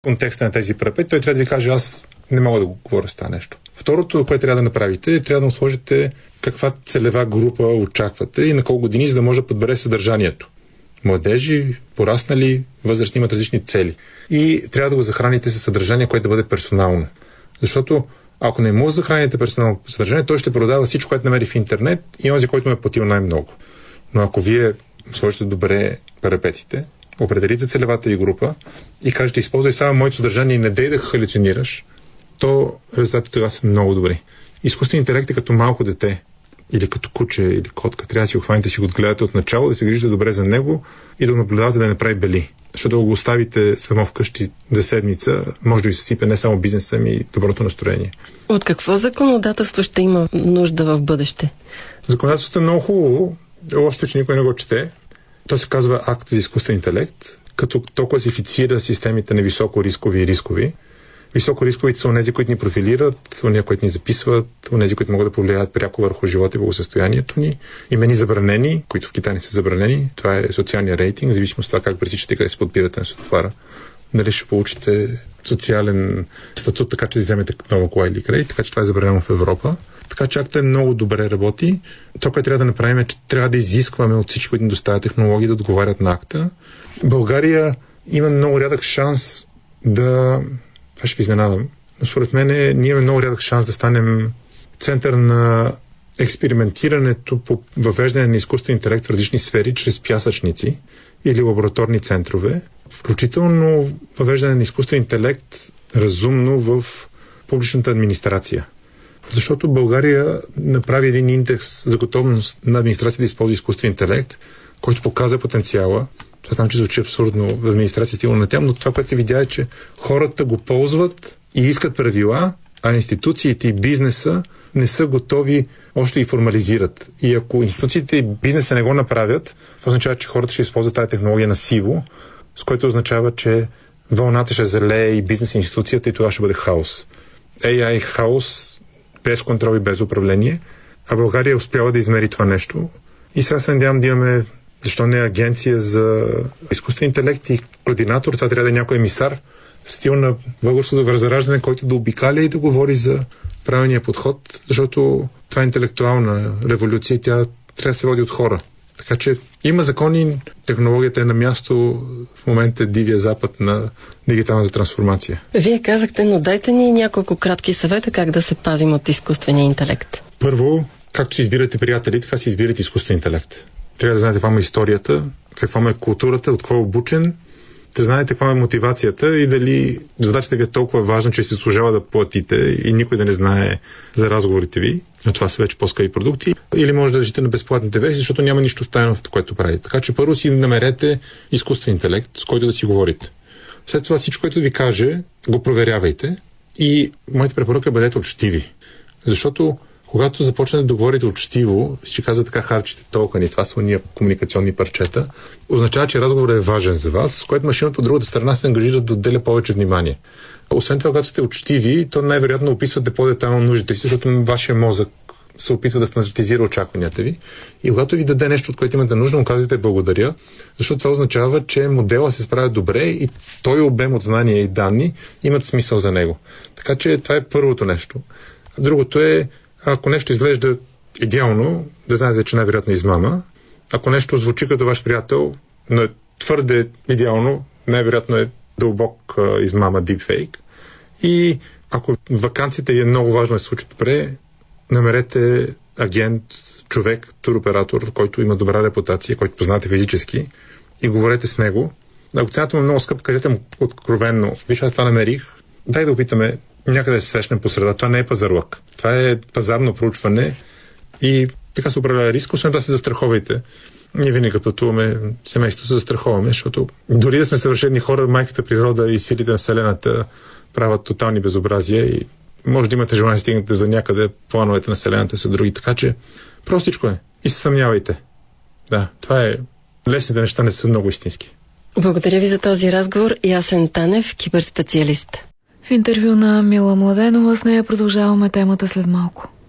контекста на тези парапети, той трябва да ви каже, аз не мога да го говоря с това нещо. Второто, което трябва да направите, трябва да сложите каква целева група очаквате и на колко години, за да може да подбере съдържанието. Младежи, пораснали, възрастни имат различни цели. И трябва да го захраните със съдържание, което да бъде персонално. Защото ако не му захраните персонално съдържание, той ще продава всичко, което намери в интернет и онзи, който му е платил най-много. Но ако вие сложите добре парапетите, определите целевата ви група и кажете, използвай само моето съдържание и не дей да халюцинираш, то резултатите тогава са много добри. Изкуственият интелект е като малко дете, или като куче, или котка. Трябва да си го хваните, си го отгледате от начало, да се грижите добре за него и да го наблюдавате да не прави бели. Защото да го оставите само вкъщи за седмица, може да ви се сипе не само бизнеса, ами и доброто настроение. От какво законодателство ще има нужда в бъдеще? Законодателството е много хубаво, още че никой не го чете. То се казва Акт за изкуствен интелект, като то класифицира системите на високо рискови и рискови. Високо рисковите са онези, които ни профилират, онези, които ни записват, онези, които могат да повлияят пряко върху живота и благосъстоянието ни. Имени забранени, които в Китай не са забранени. Това е социалния рейтинг, в зависимост от това как пресичате и къде се подбирате на светофара. Дали ще получите социален статут, така че да вземете нова кола или кредит, така че това е забранено в Европа. Така че актът много добре работи. Това, което трябва да направим е, че трябва да изискваме от всички, които ни доставят технологии, да отговарят на акта. България има много рядък шанс да... Това ще ви изненадам. Но според мен ние имаме много рядък шанс да станем център на експериментирането по въвеждане на изкуствен интелект в различни сфери, чрез пясъчници или лабораторни центрове, включително въвеждане на изкуствен интелект разумно в публичната администрация. Защото България направи един индекс за готовност на администрацията да използва изкуствен интелект, който показва потенциала. Това знам, че звучи абсурдно в администрацията на тям, но това, което се видя е, че хората го ползват и искат правила, а институциите и бизнеса не са готови още и формализират. И ако институциите и бизнеса не го направят, това означава, че хората ще използват тази технология на сиво, с което означава, че вълната ще залее и бизнес институцията и това ще бъде хаос. AI хаос, без контрол и без управление, а България успява да измери това нещо. И сега се надявам да имаме, защо не агенция за изкуствен интелект и координатор, това трябва да е някой емисар, стил на българското възраждане, който да обикаля и да говори за правилния подход, защото това е интелектуална революция и тя трябва да се води от хора. Така че има закони, технологията е на място, в момента дивия запад на дигиталната трансформация. Вие казахте, но дайте ни няколко кратки съвета как да се пазим от изкуствения интелект. Първо, както си избирате приятели, така си избирате изкуствен интелект. Трябва да знаете каква му е историята, каква му е културата, от какво е обучен, да знаете каква е мотивацията и дали задачата ви е толкова важна, че се служава да платите и никой да не знае за разговорите ви, но това са вече по-скъпи продукти, или може да решите на безплатните версии, защото няма нищо тайно в което правите. Така че първо си намерете изкуствен интелект, с който да си говорите. След това всичко, което ви каже, го проверявайте и моята препоръка е бъдете учтиви. Защото когато започнете да говорите учтиво, ще казва така харчите толкова, това са уния комуникационни парчета, означава, че разговорът е важен за вас, с което машината от другата страна се ангажира да отделя повече внимание. Освен това, когато сте учтиви, то най-вероятно описвате по-детайлно нуждите си, защото вашия мозък се опитва да стандартизира очакванията ви. И когато ви даде нещо, от което имате нужда, му казвате благодаря, защото това означава, че модела се справя добре и той обем от знания и данни имат смисъл за него. Така че това е първото нещо. Другото е, ако нещо изглежда идеално, да знаете, че най-вероятно е измама. Ако нещо звучи като ваш приятел, но е твърде идеално, най-вероятно е дълбок измама, deepfake. И ако ваканцията е много важно да се случи добре, намерете агент, човек, туроператор, който има добра репутация, който познате физически и говорете с него. Ако цената му е много скъпа, кажете му откровенно, виж, аз това намерих, дай да опитаме някъде да се срещнем по среда. Това не е пазарлък. Това е пазарно проучване и така се управлява риск. Освен това се застраховайте. Ние винаги като пътуваме семейството се застраховаме, защото дори да сме съвършени хора, майката природа и силите на Вселената правят тотални безобразия и може да имате желание да стигнете за някъде, плановете на Вселената са други. Така че простичко е. И се съмнявайте. Да, това е. Лесните неща не са много истински. Благодаря ви за този разговор. Ясен Танев, киберспециалист. В интервю на Мила Младенова с нея продължаваме темата след малко.